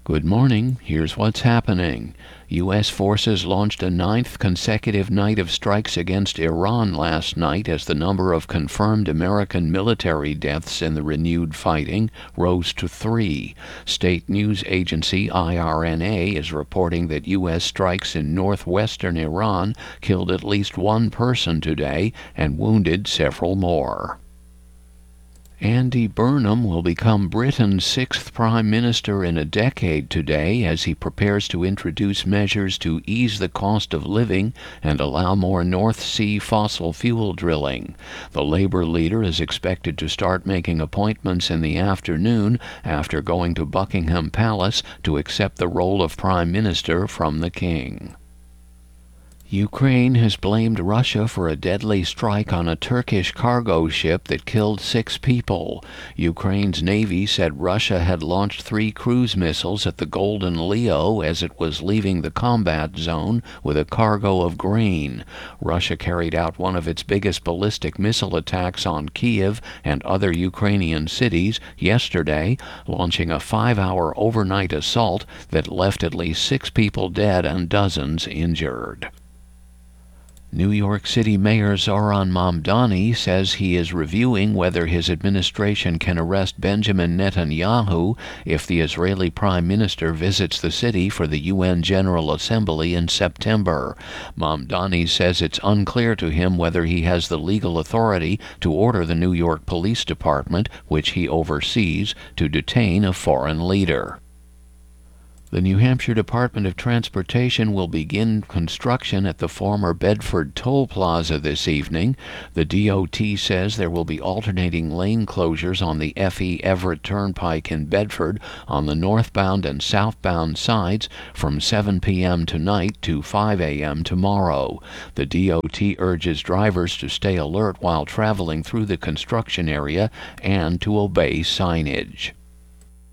Good morning. Here's what's happening. U.S. forces launched a ninth consecutive night of strikes against Iran last night as the number of confirmed American military deaths in the renewed fighting rose to 3. State news agency IRNA is reporting that U.S. strikes in northwestern Iran killed at least one person today and wounded several more. Andy Burnham will become Britain's sixth Prime Minister in a decade today as he prepares to introduce measures to ease the cost of living and allow more North Sea fossil fuel drilling. The Labour leader is expected to start making appointments in the afternoon after going to Buckingham Palace to accept the role of Prime Minister from the King. Ukraine has blamed Russia for a deadly strike on a Turkish cargo ship that killed 6 people. Ukraine's Navy said Russia had launched 3 cruise missiles at the Golden Leo as it was leaving the combat zone with a cargo of grain. Russia carried out one of its biggest ballistic missile attacks on Kiev and other Ukrainian cities yesterday, launching a 5-hour overnight assault that left at least 6 people dead and dozens injured. New York City Mayor Zohran Mamdani says he is reviewing whether his administration can arrest Benjamin Netanyahu if the Israeli Prime Minister visits the city for the UN General Assembly in September. Mamdani says it's unclear to him whether he has the legal authority to order the New York Police Department, which he oversees, to detain a foreign leader. The New Hampshire Department of Transportation will begin construction at the former Bedford Toll Plaza this evening. The DOT says there will be alternating lane closures on the F.E. Everett Turnpike in Bedford on the northbound and southbound sides from 7 p.m. tonight to 5 a.m. tomorrow. The DOT urges drivers to stay alert while traveling through the construction area and to obey signage.